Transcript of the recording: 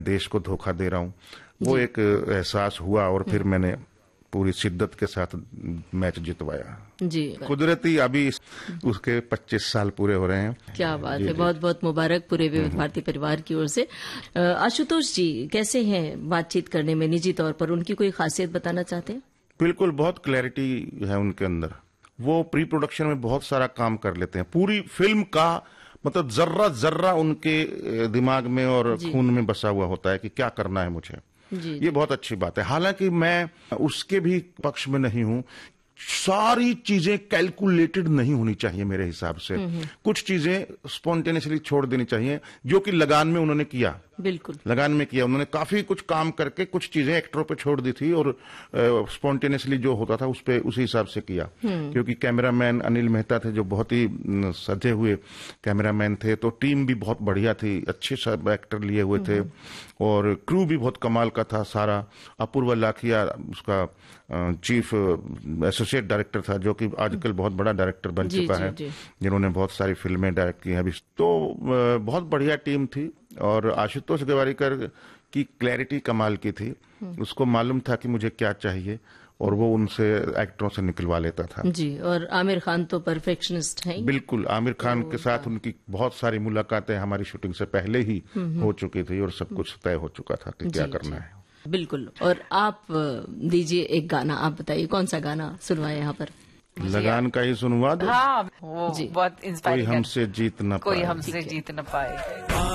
देश को धोखा दे रहा हूँ, वो एक एहसास हुआ और फिर मैंने पूरी शिद्दत के साथ मैच जितवाया जी। कुदरती। अभी उसके 25 साल पूरे हो रहे हैं। क्या बात है, बहुत बहुत मुबारक पूरे विविध भारती परिवार की ओर से। आशुतोष जी कैसे हैं बातचीत करने में निजी तौर पर, उनकी कोई खासियत बताना चाहते हैं? बिल्कुल, बहुत क्लैरिटी है उनके अंदर। वो प्री प्रोडक्शन में बहुत सारा काम कर लेते हैं। पूरी फिल्म का मतलब जर्रा जर्रा उनके दिमाग में और खून में बसा हुआ होता है कि क्या करना है मुझे। जी। ये बहुत अच्छी बात है। हालांकि मैं उसके भी पक्ष में नहीं हूं। सारी चीजें कैलकुलेटेड नहीं होनी चाहिए मेरे हिसाब से। कुछ चीजें स्पॉन्टेनियसली छोड़ देनी चाहिए, जो कि लगान में उन्होंने किया। बिल्कुल लगान में किया उन्होंने। काफी कुछ काम करके कुछ चीजें एक्टरों पे छोड़ दी थी और स्पॉन्टेनियसली जो होता था उस पे उसी हिसाब से किया। क्योंकि कैमरामैन अनिल मेहता थे जो बहुत ही सजे हुए कैमरामैन थे, तो टीम भी बहुत बढ़िया थी, अच्छे सब एक्टर लिए हुए थे और क्रू भी बहुत कमाल का था सारा। अपूर्व लाखिया उसका चीफ एसोसिएट डायरेक्टर था, जो कि आजकल बहुत बड़ा डायरेक्टर बन चुका है, जिन्होंने बहुत सारी फिल्में डायरेक्ट की हैं अभी। तो बहुत बढ़िया टीम थी और आशुतोष गोवारिकर की क्लैरिटी कमाल की थी। उसको मालूम था कि मुझे क्या चाहिए और वो उनसे एक्टरों से निकलवा लेता था। जी। और आमिर खान तो परफेक्शनिस्ट हैं। बिल्कुल, आमिर खान के साथ उनकी बहुत सारी मुलाकातें हमारी शूटिंग से पहले ही हो चुकी थी और सब कुछ तय हो चुका था कि क्या करना है। बिल्कुल। और आप दीजिए एक गाना, आप बताइए कौन सा गाना सुनवाए यहाँ पर? लगान का ही सुनवा दो। हाँ, वो बहुत इंस्पायरिंग। कोई हमसे जीत न पाए। कोई हमसे जीत न पाए।